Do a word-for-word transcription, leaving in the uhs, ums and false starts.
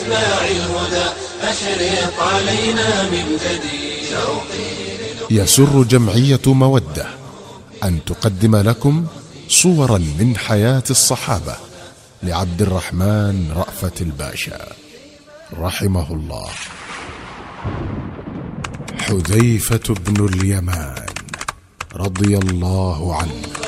أتباع الهدى أشرق علينا من جديد. يسر جمعية مودة أن تقدم لكم صورا من حياة الصحابة لعبد الرحمن رأفت الباشا رحمه الله. حذيفة بن اليمان رضي الله عنه